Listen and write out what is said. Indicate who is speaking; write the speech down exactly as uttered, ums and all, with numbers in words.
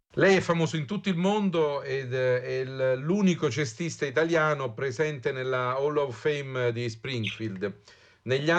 Speaker 1: Lei è famoso in tutto il mondo ed è il- l'unico cestista italiano presente nella Hall of Fame di Springfield. Negli